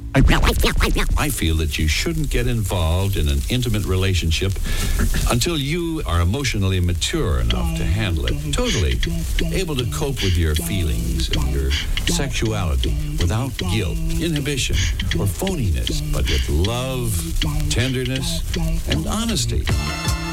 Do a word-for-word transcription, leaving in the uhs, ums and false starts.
I feel that you shouldn't get involved in an intimate relationship until you are emotionally mature enough to handle it. Totally able to cope with your feelings and your sexuality without guilt, inhibition, or phoniness, but with love, tenderness, and honesty.